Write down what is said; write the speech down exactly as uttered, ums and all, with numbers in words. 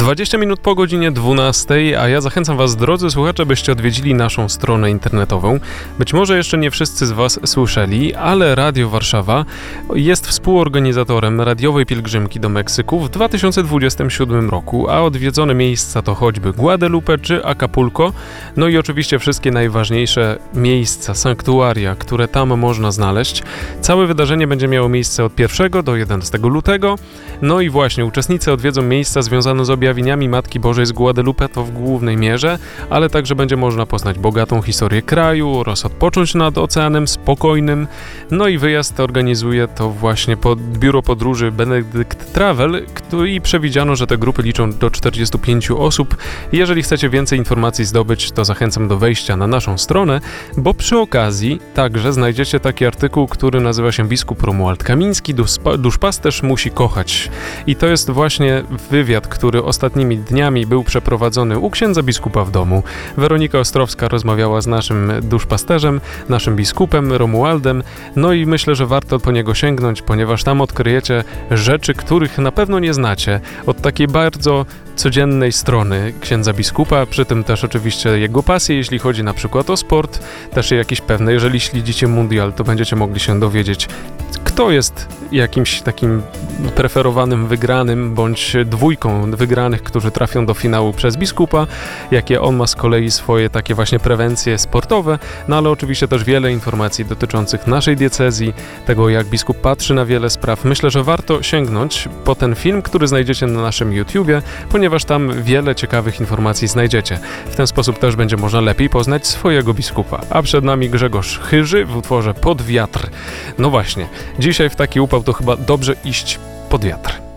dwadzieścia minut po godzinie dwunastej, a ja zachęcam Was, drodzy słuchacze, byście odwiedzili naszą stronę internetową. Być może jeszcze nie wszyscy z Was słyszeli, ale Radio Warszawa jest współorganizatorem radiowej pielgrzymki do Meksyku w dwa tysiące dwudziestym siódmym roku, a odwiedzone miejsca to choćby Guadalupe czy Acapulco, no i oczywiście wszystkie najważniejsze miejsca, sanktuaria, które tam można znaleźć. Całe wydarzenie będzie miało miejsce od pierwszego do jedenastego lutego, no i właśnie uczestnicy odwiedzą miejsca związane z objawieniami Matki Bożej z Guadalupe, to w głównej mierze, ale także będzie można poznać bogatą historię kraju oraz odpocząć nad Oceanem Spokojnym. No i wyjazd organizuje to właśnie pod biuro podróży Benedict Travel i przewidziano, że te grupy liczą do czterdziestu pięciu osób. Jeżeli chcecie więcej informacji zdobyć, to zachęcam do wejścia na naszą stronę, bo przy okazji także znajdziecie taki artykuł, który nazywa się Biskup Romuald Kamiński, duszpasterz musi kochać. I to jest właśnie wywiad, który ostatnimi dniami był przeprowadzony u księdza biskupa w domu. Weronika Ostrowska rozmawiała z naszym duszpasterzem, naszym biskupem Romualdem, no i myślę, że warto po niego sięgnąć, ponieważ tam odkryjecie rzeczy, których na pewno nie znacie, od takiej bardzo codziennej strony księdza biskupa, przy tym też oczywiście jego pasje, jeśli chodzi na przykład o sport, też jakieś pewne, jeżeli śledzicie mundial, to będziecie mogli się dowiedzieć, kto jest jakimś takim preferowanym wygranym, bądź dwójką wygranych, którzy trafią do finału przez biskupa, jakie on ma z kolei swoje takie właśnie prewencje sportowe, no ale oczywiście też wiele informacji dotyczących naszej diecezji, tego jak biskup patrzy na wiele spraw. Myślę, że warto sięgnąć po ten film, który znajdziecie na naszym YouTubie, ponieważ tam wiele ciekawych informacji znajdziecie. W ten sposób też będzie można lepiej poznać swojego biskupa. A przed nami Grzegorz Chyży w utworze Pod wiatr. No właśnie, dzisiaj w taki upał to chyba dobrze iść pod wiatr.